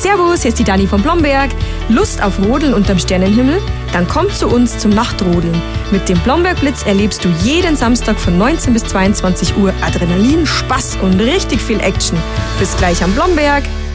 Servus, hier ist die Dani von Blomberg. Lust auf Rodeln unterm Sternenhimmel? Dann komm zu uns zum Nachtrodeln. Mit dem Blomberg-Blitz erlebst du jeden Samstag von 19 bis 22 Uhr Adrenalin, Spaß und richtig viel Action. Bis gleich am Blomberg.